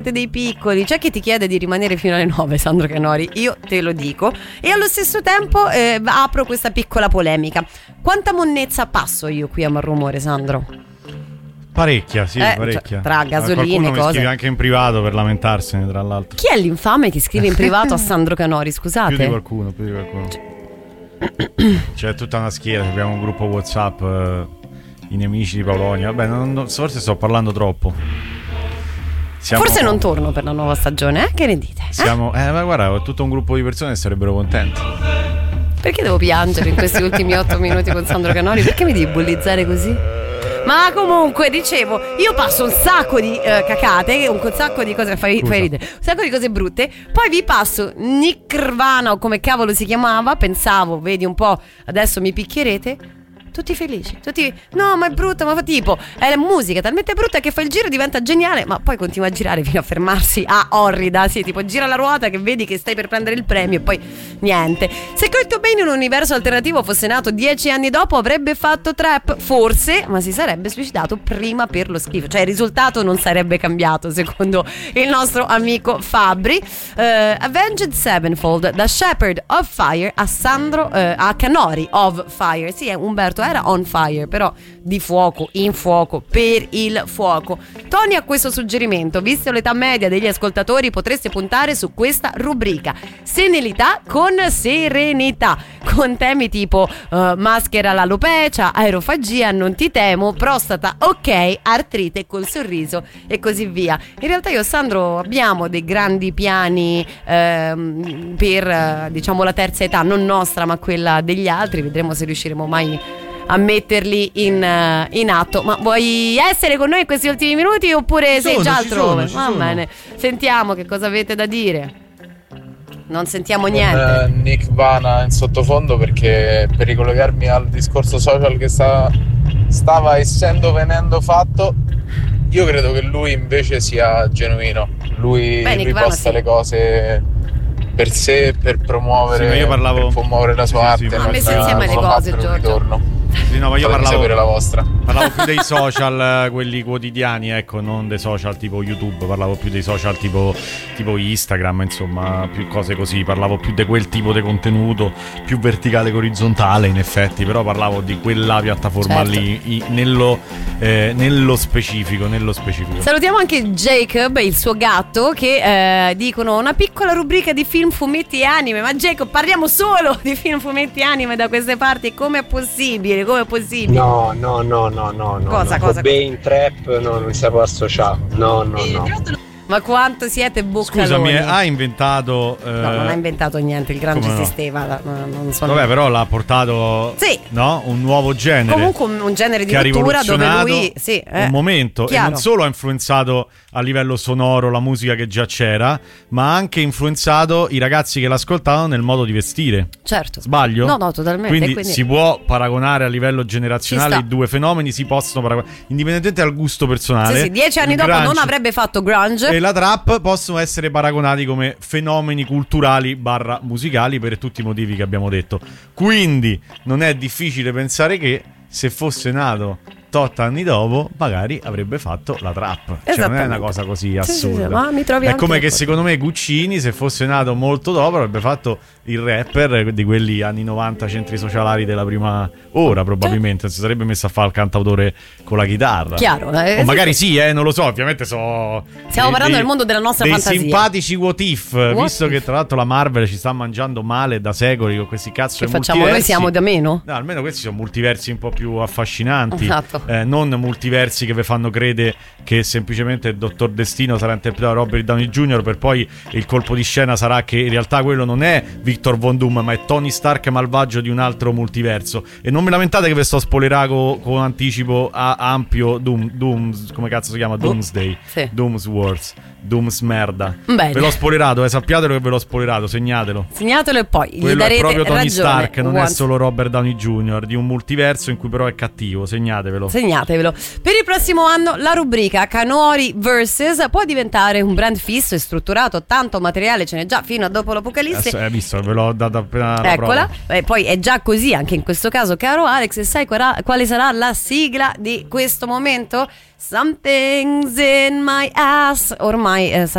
siete dei piccoli. C'è chi ti chiede di rimanere fino alle 9, Sandro Canori, io te lo dico. E allo stesso tempo apro questa piccola polemica. Quanta monnezza passo io qui a Malrumore, Sandro? Parecchia, sì, parecchia. Tra gasoline e cose. Mi scrive anche in privato per lamentarsene, tra l'altro. Chi è l'infame che scrive in privato a Sandro Canori, scusate? Più di qualcuno. C'è tutta una schiera, abbiamo un gruppo WhatsApp, i nemici di Paolonia. Vabbè, forse sto parlando troppo. Forse non torno per la nuova stagione, Che ne dite? Ma guarda, ho tutto un gruppo di persone che sarebbero contenti. Perché devo piangere in questi ultimi 8 minuti con Sandro Canori? Perché mi devi bullizzare così? Ma comunque, dicevo, io passo un sacco di cacate, un sacco di cose, fai ridere, un sacco di cose brutte. Poi vi passo Nirvana, o come cavolo si chiamava. Pensavo, vedi un po', adesso mi picchierete. Tutti felici, no, ma è brutta, ma fa tipo, è la musica talmente brutta che fa il giro, diventa geniale, ma poi continua a girare fino a fermarsi orrida, sì, tipo gira la ruota che vedi che stai per prendere il premio e poi niente. Se Kurt Cobain in un universo alternativo fosse nato 10 anni dopo avrebbe fatto trap, forse, ma si sarebbe suicidato prima per lo schifo, cioè il risultato non sarebbe cambiato secondo il nostro amico Fabri. Avenged Sevenfold, da Shepherd of Fire a Canori of Fire, sì, Umberto era on fire, però di fuoco, in fuoco, per il fuoco. Tony ha questo suggerimento: visto l'età media degli ascoltatori, potreste puntare su questa rubrica: senilità con serenità, con temi tipo maschera all'alopecia, aerofagia, non ti temo, prostata, ok, artrite col sorriso e così via. In realtà io e Sandro abbiamo dei grandi piani per diciamo la terza età, non nostra ma quella degli altri. Vedremo se riusciremo mai a metterli in atto. Ma vuoi essere con noi in questi ultimi minuti oppure sei già altrove? Va bene, sentiamo che cosa avete da dire. Non sentiamo niente. Nirvana in sottofondo, perché per ricollegarmi al discorso social che stava essendo venendo fatto, io credo che lui invece sia genuino. Lui posta le cose per sé, per promuovere, io parlavo, per promuovere la sua arte. Ha messo insieme le cose, Giorgio. Sì, no, ma io parlavo più dei social, quelli quotidiani, ecco, non dei social tipo YouTube. Parlavo più dei social tipo Instagram, insomma, più cose così. Parlavo più di quel tipo di contenuto, più verticale che orizzontale, in effetti. Però parlavo di quella piattaforma lì, nello specifico. Salutiamo anche Jacob, il suo gatto, che dicono una piccola rubrica di film, fumetti e anime. Ma Jacob, parliamo solo di film, fumetti e anime da queste parti. Come è possibile? No. Cosa? Cobain trap, no, non si può associare. No. Ma quanto siete boccaloni. Scusami, ha inventato no, non ha inventato niente, il grande esisteva, non so. Vabbè, però l'ha portato, sì, no? Un nuovo genere. Comunque un genere di lettura dove lui un momento, chiaro. E non solo ha influenzato a livello sonoro la musica che già c'era, ma ha anche influenzato i ragazzi che l'ascoltavano nel modo di vestire. Certo. Sbaglio? No, totalmente. Quindi si può paragonare a livello generazionale i due fenomeni, si possono paragonare indipendentemente dal gusto personale. Sì, 10 anni dopo grunge non avrebbe fatto grunge e la trap possono essere paragonati come fenomeni culturali / musicali per tutti i motivi che abbiamo detto. Quindi non è difficile pensare che se fosse nato 8 anni dopo magari avrebbe fatto la trap. Cioè non è una cosa così assurda. Sì, ma mi trovi è anche come che secondo me Guccini, se fosse nato molto dopo, avrebbe fatto il rapper di quelli anni 90, centri socialari della prima ora, probabilmente. Non si sarebbe messo a fare il cantautore con la chitarra. Chiaro, o magari sì, non lo so, ovviamente stiamo parlando del mondo della nostra fantasia. Dei simpatici what if, visto che tra l'altro la Marvel ci sta mangiando male da secoli con questi cazzo di multiversi. Facciamo, noi siamo da meno? No, almeno questi sono multiversi un po' più affascinanti. Esatto. Non multiversi che vi fanno credere che semplicemente il Dottor Destino sarà interpretato da Robert Downey Jr. per poi il colpo di scena sarà che in realtà quello non è Victor Von Doom, ma è Tony Stark malvagio di un altro multiverso. E non mi lamentate che vi sto spoilerato con anticipo ampio come cazzo si chiama? Doomsday, sì. Dooms Wars, Dooms merda. Bene. Ve l'ho spoilerato, sappiatelo che ve l'ho spoilerato, segnatelo e poi quello gli darete è proprio Tony ragione. Stark, non è solo Robert Downey Jr. di un multiverso in cui però è cattivo. Segnatevelo. Per il prossimo anno la rubrica Canori vs può diventare un brand fisso e strutturato, tanto materiale ce n'è già fino a dopo l'Apocalisse. Hai visto, ve l'ho data appena. Eccola, poi è già così anche in questo caso, caro Alex. E sai quale sarà la sigla di questo momento? Something's in my ass. Ormai